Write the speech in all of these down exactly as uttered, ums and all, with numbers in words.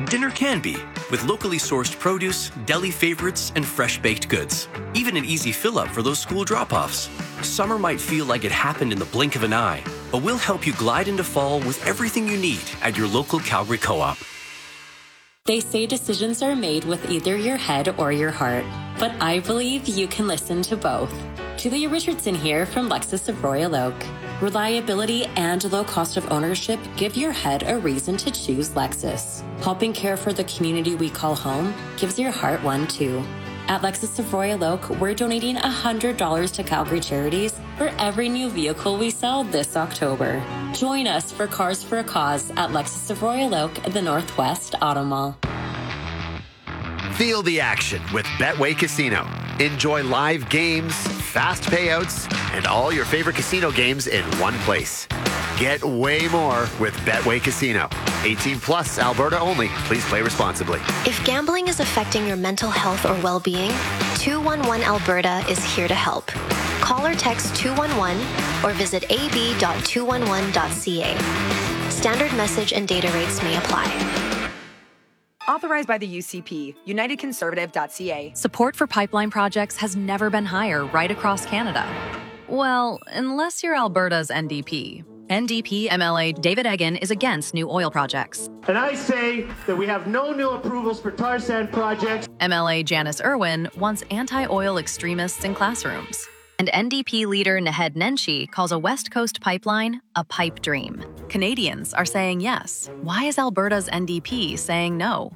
Dinner can be, with locally sourced produce, deli favorites, and fresh baked goods. Even an easy fill-up for those school drop-offs. Summer might feel like it happened in the blink of an eye, but we'll help you glide into fall with everything you need at your local Calgary Co-op. They say decisions are made with either your head or your heart, but I believe you can listen to both. Julia Richardson here from Lexus of Royal Oak. Reliability and low cost of ownership give your head a reason to choose Lexus. Helping care for the community we call home gives your heart one too. At Lexus of Royal Oak, we're donating one hundred dollars to Calgary Charities for every new vehicle we sell this October. Join us for Cars for a Cause at Lexus of Royal Oak at the Northwest Auto Mall. Feel the action with Betway Casino. Enjoy live games, fast payouts, and all your favorite casino games in one place. Get way more with Betway Casino. eighteen plus, Alberta only. Please play responsibly. If gambling is affecting your mental health or well-being, two one one Alberta is here to help. Call or text two one one or visit a b dot two one one dot c a. Standard message and data rates may apply. Authorized by the U C P, united conservative dot c a. Support for pipeline projects has never been higher right across Canada. Well, unless you're Alberta's N D P. N D P M L A David Eggen is against new oil projects. And I say that we have no new approvals for tar sand projects. M L A Janice Irwin wants anti-oil extremists in classrooms. And N D P leader Naheed Nenshi calls a West Coast pipeline a pipe dream. Canadians are saying yes. Why is Alberta's N D P saying no?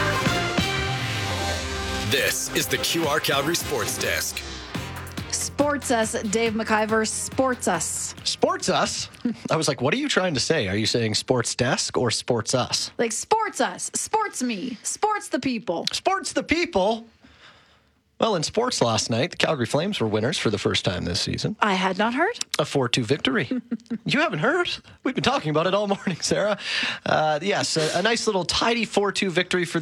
This is the Q R Calgary Sports Desk. Sports Us, Dave McIver, Sports Us. Sports Us? I was like, what are you trying to say? Are you saying Sports Desk or Sports Us? Like Sports Us, Sports Me, Sports the People. Sports the People? Well, in sports last night, the Calgary Flames were winners for the first time this season. I had not heard. A four two victory. You haven't heard? We've been talking about it all morning, Sarah. Uh, yes, a, a nice little tidy four two victory for the